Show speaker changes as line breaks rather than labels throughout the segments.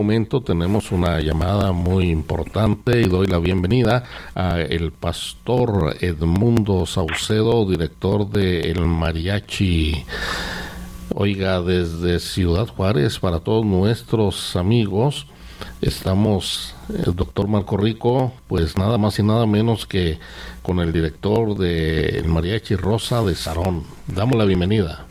momento tenemos una llamada muy importante y doy la bienvenida a el pastor Edmundo Saucedo, director de El Mariachi. Oiga, desde Ciudad Juárez, para todos nuestros amigos, estamos, el doctor Marco Rico, pues nada más y nada menos que con el director de El Mariachi, Rosa de Sarón. Damos la bienvenida.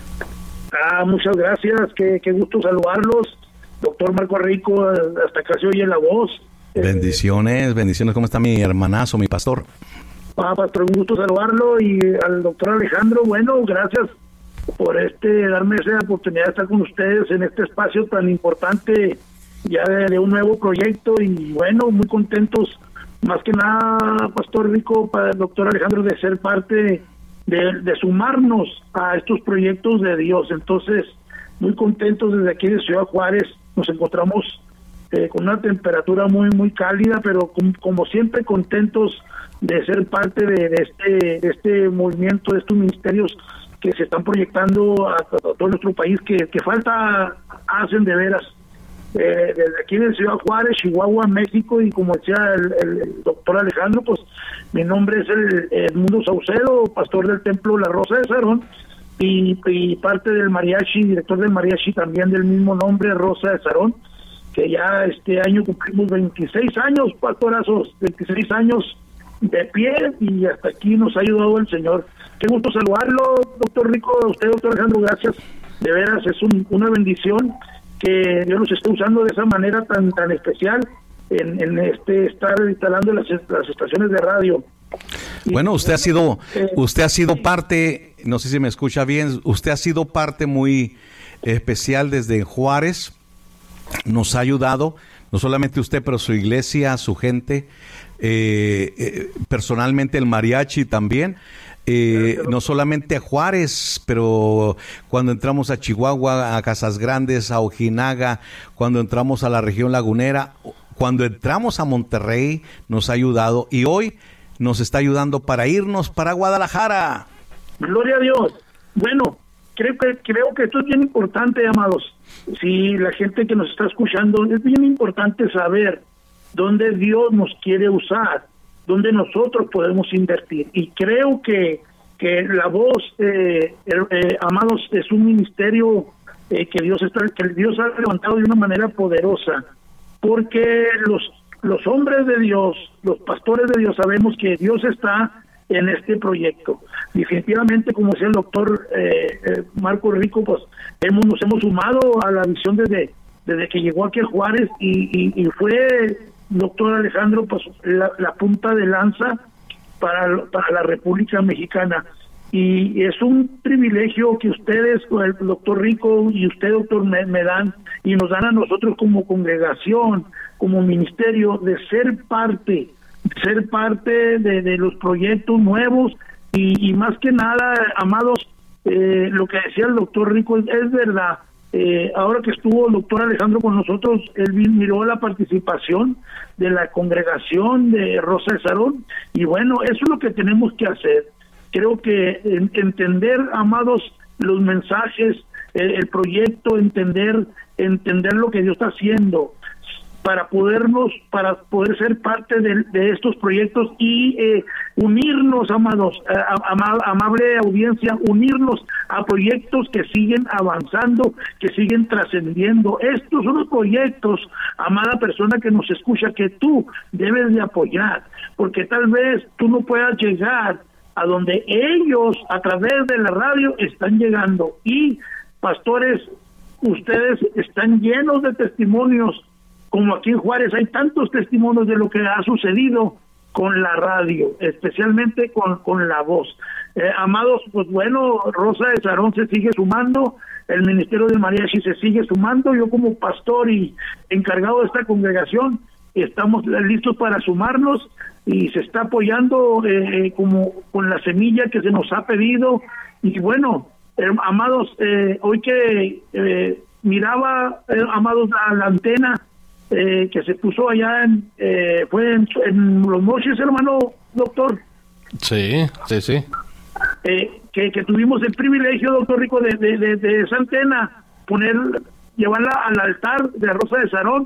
Muchas gracias, qué gusto saludarlos. Doctor Marco Rico, hasta acá se oye la voz.
Bendiciones, ¿cómo está mi hermanazo, mi pastor?
Pastor, un gusto saludarlo, y al doctor Alejandro, bueno, gracias por darme esa oportunidad de estar con ustedes en este espacio tan importante ya de un nuevo proyecto, y bueno, muy contentos, más que nada, Pastor Rico, para el doctor Alejandro, de ser parte de sumarnos a estos proyectos de Dios. Entonces, muy contentos desde aquí de Ciudad Juárez. Nos encontramos con una temperatura muy cálida, pero como siempre contentos de ser parte de este movimiento, de estos ministerios que se están proyectando a todo nuestro país, que falta hacen de veras. Desde aquí de Ciudad Juárez, Chihuahua, México, y como decía el doctor Alejandro, pues mi nombre es Edmundo Saucedo, pastor del Templo La Rosa de Sarón, y parte del mariachi, director del mariachi también del mismo nombre, Rosa de Sarón, que ya este año cumplimos 26 años, pastorazos, 26 años de pie, y hasta aquí nos ha ayudado el Señor. Qué gusto saludarlo, doctor Rico, a usted, doctor Alejandro, gracias. De veras, es una bendición que Dios nos esté usando de esa manera tan especial en estar instalando las estaciones de radio.
Bueno, usted ha sido parte, no sé si me escucha bien, usted ha sido parte muy especial desde Juárez. Nos ha ayudado, no solamente usted, pero su iglesia, su gente, personalmente el mariachi también. No solamente a Juárez, pero cuando entramos a Chihuahua, a Casas Grandes, a Ojinaga, cuando entramos a la región lagunera, cuando entramos a Monterrey, nos ha ayudado, y hoy nos está ayudando para irnos para Guadalajara.
Gloria a Dios. Bueno, creo que esto es bien importante, amados. Si la gente que nos está escuchando, es bien importante saber dónde Dios nos quiere usar, donde nosotros podemos invertir. Y creo que la voz, amados, es un ministerio que Dios ha levantado de una manera poderosa, porque los hombres de Dios, los pastores de Dios, sabemos que Dios está en este proyecto. Definitivamente, como decía el doctor Marco Rico, pues nos hemos sumado a la visión desde que llegó aquí a Juárez, y fue, doctor Alejandro, pues la punta de lanza para la República Mexicana. Y es un privilegio que ustedes, el doctor Rico y usted, doctor, me dan, y nos dan a nosotros como congregación, como ministerio, de ser parte de los proyectos nuevos, y más que nada, amados, lo que decía el doctor Rico es verdad. Ahora que estuvo el doctor Alejandro con nosotros, él miró la participación de la congregación de Rosa de Sarón, y bueno, eso es lo que tenemos que hacer. Creo que entender, amados, los mensajes, el proyecto, entender lo que Dios está haciendo para poder ser parte de estos proyectos, y unirnos, amados, amable audiencia, unirnos a proyectos que siguen avanzando, que siguen trascendiendo. Estos son los proyectos, amada persona que nos escucha, que tú debes de apoyar, porque tal vez tú no puedas llegar a donde ellos a través de la radio están llegando. Y pastores, ustedes están llenos de testimonios, como aquí en Juárez hay tantos testimonios de lo que ha sucedido con la radio, especialmente con la voz. Amados, pues bueno, Rosa de Sarón se sigue sumando, el Ministerio del Mariachi se sigue sumando. Yo como pastor y encargado de esta congregación, estamos listos para sumarnos, y se está apoyando como con la semilla que se nos ha pedido. Y bueno, amados, hoy que miraba, amados, a la antena que se puso allá fue en Los Mochis, hermano doctor.
Sí.
Que tuvimos el privilegio, doctor Rico, de esa antena, llevarla al altar de Rosa de Sarón,